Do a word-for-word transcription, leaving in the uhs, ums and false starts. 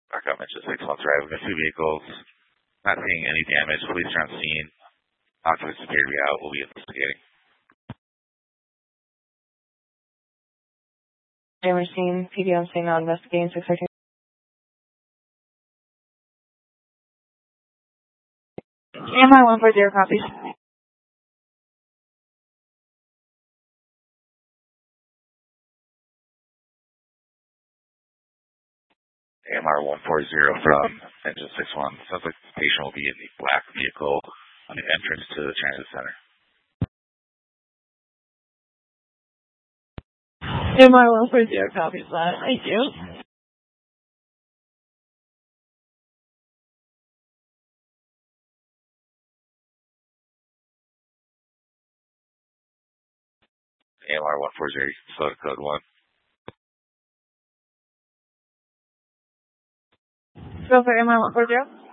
Backup mentioned six months driving the two vehicles. Not seeing any damage. Police are on scene. Occupants appear to be out. We'll be investigating. Damage scene. P D on scene now investigating six thirteen. A M I one four zero copies. A M R one four zero from engine six one. Sounds like the patient will be in the black vehicle on the entrance to the transit center. A M R one four zero copies that. Thank you. A M R one four zero, slow to code one. Go for A M R one four zero.